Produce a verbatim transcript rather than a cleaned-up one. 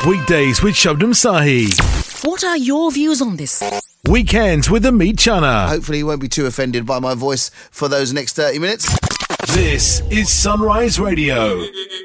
weekdays with Shabnam Sahi. What are your views on this? Weekends with Amit Chana. Hopefully you won't be too offended by my voice for those next thirty minutes. This is Sunrise Radio.